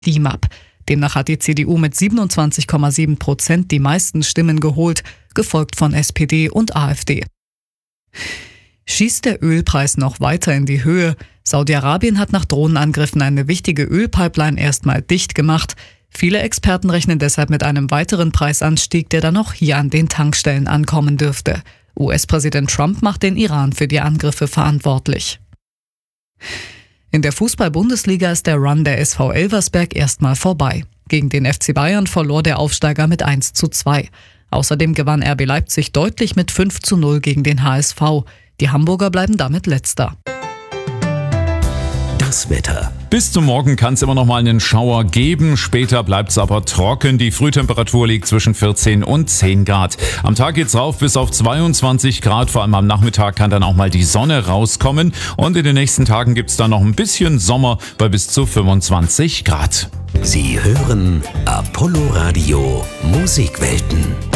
DIMAP. Demnach hat die CDU mit 27,7% die meisten Stimmen geholt, gefolgt von SPD und AfD. Schießt der Ölpreis noch weiter in die Höhe? Saudi-Arabien hat nach Drohnenangriffen eine wichtige Ölpipeline erstmal dicht gemacht. Viele Experten rechnen deshalb mit einem weiteren Preisanstieg, der dann auch hier an den Tankstellen ankommen dürfte. US-Präsident Trump macht den Iran für die Angriffe verantwortlich. In der Fußball-Bundesliga ist der Run der SV Elversberg erstmal vorbei. Gegen den FC Bayern verlor der Aufsteiger mit 1:2. Außerdem gewann RB Leipzig deutlich mit 5:0 gegen den HSV. Die Hamburger bleiben damit Letzter. Das Wetter. Bis zum Morgen kann es immer noch mal einen Schauer geben. Später bleibt es aber trocken. Die Frühtemperatur liegt zwischen 14 und 10 Grad. Am Tag geht's rauf bis auf 22 Grad. Vor allem am Nachmittag kann dann auch mal die Sonne rauskommen. Und in den nächsten Tagen gibt's dann noch ein bisschen Sommer bei bis zu 25 Grad. Sie hören Apollo Radio Musikwelten.